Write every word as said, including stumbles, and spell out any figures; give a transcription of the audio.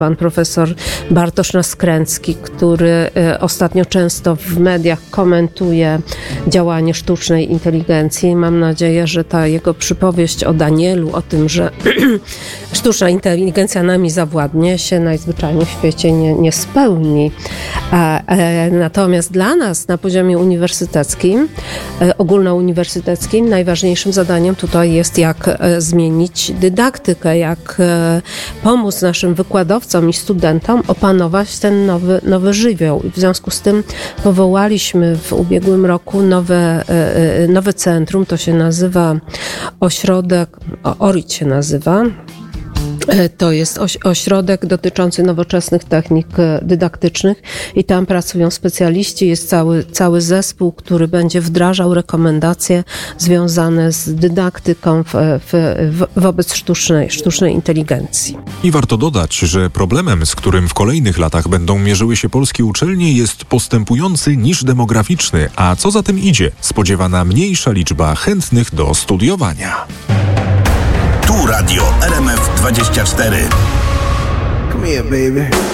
Pan profesor Bartosz Naskręcki, który ostatnio często w mediach komentuje działanie sztucznej inteligencji. Mam nadzieję, że ta jego przypowieść o Danielu, o tym, że sztuczna inteligencja nami zawładnie, się najzwyczajniej w świecie nie, nie spełni. Natomiast dla nas na poziomie uniwersyteckim, ogólnouniwersyteckim, najważniejszym zadaniem tutaj jest, jak zmienić dydaktykę, jak pomóc naszym wykładowcom i studentom opanować ten nowy, nowy żywioł. I w związku z tym powołaliśmy w ubiegłym roku nowe, nowe centrum, to się nazywa ośrodek, O R I T się nazywa. To jest ośrodek dotyczący nowoczesnych technik dydaktycznych i tam pracują specjaliści, jest cały, cały zespół, który będzie wdrażał rekomendacje związane z dydaktyką w, w, wobec sztucznej, sztucznej inteligencji. I warto dodać, że problemem, z którym w kolejnych latach będą mierzyły się polskie uczelnie, jest postępujący niż demograficzny, a co za tym idzie, spodziewana mniejsza liczba chętnych do studiowania. Tu Radio R M F dwadzieścia cztery. Come here, baby.